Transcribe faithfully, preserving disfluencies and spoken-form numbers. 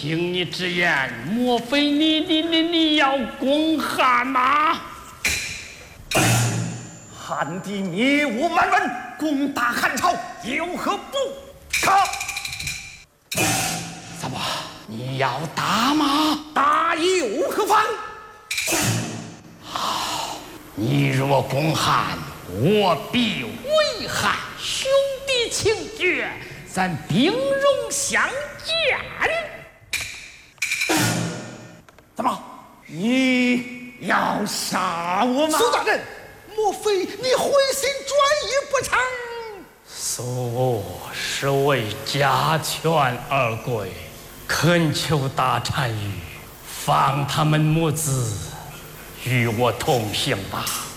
听你之言，莫非你你你你要攻汉吗？ 汉帝灭我满文，攻打汉朝，有何不可？ 怎么，你要打吗？ 打又何妨？ 好，你若攻汉，我必为汉，兄弟情决，咱兵戎相见。 怎么，你要杀我吗？ 苏大人，莫非你回心转意不成？ 苏是为家犬而归，恳求大单于放他们母子与我同行吧。